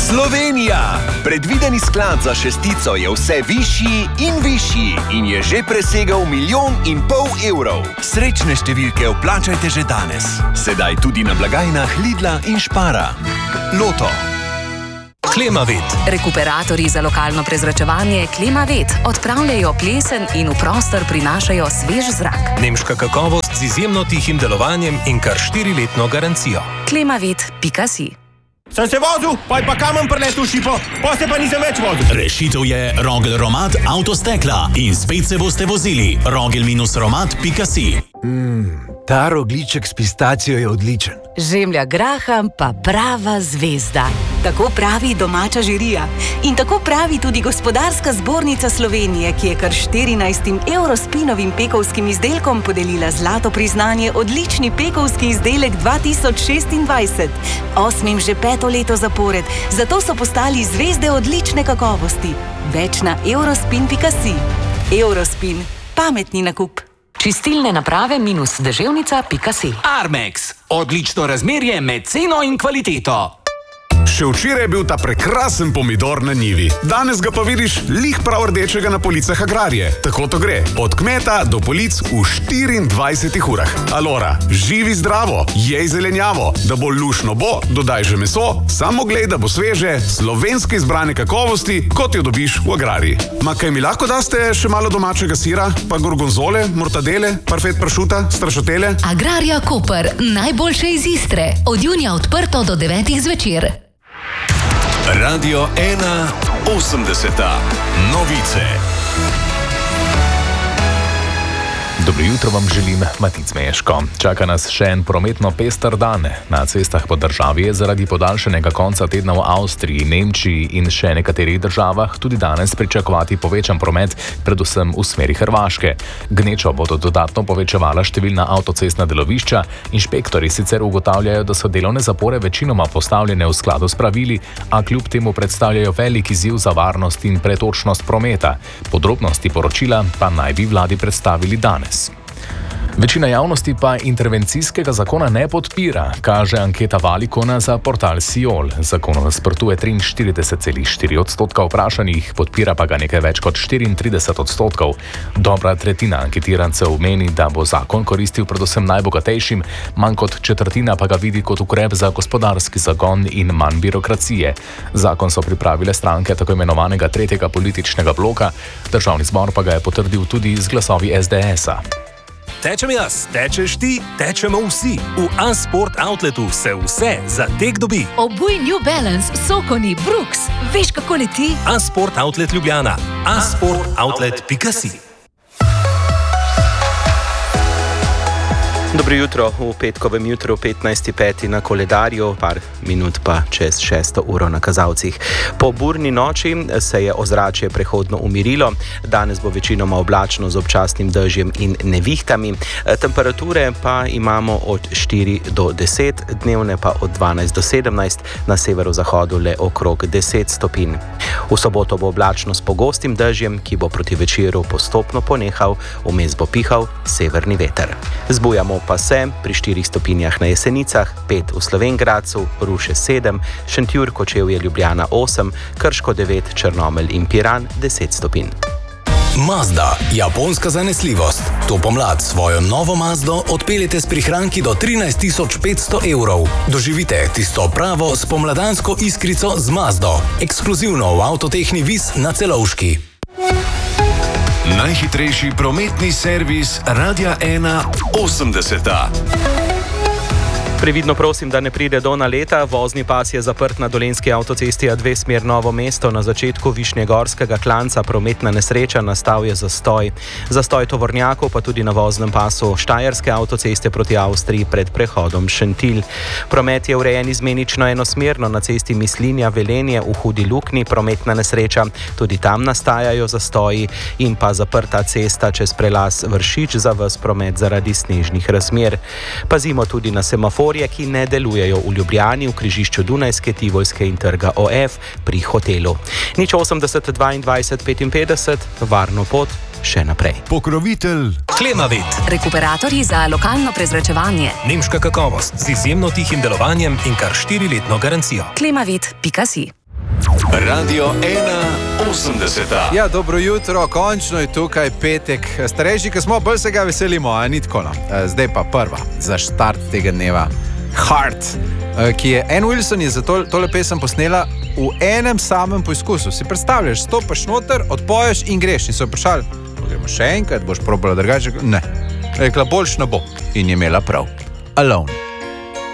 Slovenija! Predvideni sklad za šestico je vse višji in višji in je že presegel 1,5 milijona evrov. Srečne številke vplačajte že danes. Sedaj tudi na blagajnah Lidla in Spara. Loto. Klemavit. Rekuperatorji za lokalno prezračevanje Klemavit odpravljajo plesen in v prostor prinašajo svež zrak. Nemška kakovost z izjemno tihim delovanjem in kar 4-letno garancijo. Klemavit.si. Sem se vozil, pa je pa kamen preletel v šipo, pa se pa nisem več vozil. Rešitev je Rogel Romat Avtostekla in spet se boste vozili. Rogel-romat.si. Ta rogljiček s pistacijo je odličen. Žemlja graham pa prava zvezda. Tako pravi domača žirija. In tako pravi tudi Gospodarska zbornica Slovenije, ki je kar 14 Eurospinovim pekovskim izdelkom podelila zlato priznanje odlični pekovski izdelek 2026. 8. že 5. leto zapored, zato so postali zvezde odlične kakovosti. Več na eurospin.si. Eurospin. Pametni nakup. Čistilne naprave -deževnica.si. Armex. Odlično razmerje med ceno in kvaliteto. Še včeraj je bil ta prekrasen pomidor na njivi. Danes ga pa vidiš lih prav rdečega na policah Agrarije. Tako to gre. Od kmeta do polic v 24 urah. Alora, živi zdravo, jej zelenjavo. Da bo lušno bo, dodaj že meso, samo glej, da bo sveže, slovenske izbrane kakovosti, kot jo dobiš v Agrariji. Ma kaj mi lahko daste še malo domačega sira, pa gorgonzole, mortadele, parfet pršuta, strašotele? Agrarija Koper, najboljše iz Istre. Od junija odprto do 9 zvečer. Radio 1.80. Novice. Dobro jutro vam želim, Matic Meško. Čaka nas še en prometno pester dan. Na cestah po državi je zaradi podaljšanega konca tedna v Avstriji, Nemčiji in še nekaterih državah tudi danes pričakovati povečan promet, predvsem v smeri Hrvaške. Gnečo bodo dodatno povečevala številna avtocestna delovišča. Inšpektori sicer ugotavljajo, da so delovne zapore večinoma postavljene v skladu s pravili, a kljub temu predstavljajo velik izziv za varnost in pretočnost prometa. Podrobnosti poročila pa naj bi vladi predstavili danes. Večina javnosti pa intervencijskega zakona ne podpira, kaže anketa Valikona za portal Siol. Zakonu nasprotuje 43,4% vprašanih, podpira pa ga nekaj več kot 34%. Dobra tretjina anketirancev meni, da bo zakon koristil predvsem najbogatejšim, manj kot četrtina pa ga vidi kot ukrep za gospodarski zagon in manj birokracije. Zakon so pripravile stranke tako imenovanega tretjega političnega bloka, Državni zbor pa ga je potrdil tudi z glasovi SDS-a. Tečem jaz, tečeš ti, tečemo vsi. V A-Sport Outletu se vse za tek dobi. Obuj New Balance, Sokoni, Brooks. Veš, kako leti? A-Sport Outlet Ljubljana. A-Sportoutlet.si. Dobro jutro, v petkovem jutru 15.5. na koledarju, par minut pa čez 6. uro na kazalcih. Po burni noči se je ozračje prehodno umirilo, danes bo večinoma oblačno z občasnim dežjem in nevihtami, temperature pa imamo od 4 do 10, dnevne pa od 12 do 17, na severozahodu le okrog 10 stopinj. V soboto bo oblačno s pogostim dežjem, ki bo proti večeru postopno ponehal, vmes bo pihal severni veter. Zbujamo pa se pri 4 stopinjah na Jesenicah, 5 v Slovenj Gradcu, Ruše 7, Šentjur, Kočevje, Ljubljana 8, Krško 9, Črnomelj in Piran 10 stopinj. Mazda, japonska zanesljivost. To pomlad svojo novo Mazdo odpeljete s prihranki do 13.500 evrov. Doživite tisto pravo spomladansko iskrico z Mazdo. Ekskluzivno v Avtotehni Vis na Celovški. Najhitrejši prometni servis Radia 1.80. Previdno prosim, da ne pride do naleta. Vozni pas je zaprt na Dolenjski avtocesti A2 smer Novo mesto. Na začetku Višnjegorskega klanca prometna nesreča, nastal je zastoj. Zastoj tovornjakov pa tudi na voznem pasu Štajerske avtoceste proti Avstriji pred prehodom Šentilj. Promet je urejen izmenično enosmerno na cesti Mislinja-Velenje v Hudi Luknji, prometna nesreča. Tudi tam nastajajo zastoji in pa zaprta cesta čez prelaz Vršič za ves promet zaradi snežnih razmer. Pazimo tudi na semafor, ki ne delujejo v Ljubljani, v križišču Dunajske, Tivolske in trga OF pri hotelu. 080 22 55, varno pot še naprej. Pokrovitelj Klemavit. Rekuperatorji za lokalno prezračevanje. Nemška kakovost z izjemno tihim delovanjem in kar 4-letno garancijo. Klemavit.si. Radio 180. Ja, dobro jutro, končno je tukaj petek. Starejši, ki smo, bolj se ga veselimo, a ni tako. Zdaj pa prva, za štart tega dneva. Heart, ki je Ann Wilson je za tole pesem posnela v enem samem poizkusu. Si predstavljaš, stopaš noter, odpoješ in greš. In so vprašali, gremo še enkrat, boš probala drugače? Ne. Rekla, boljš ne bo. In je imela prav. Alone.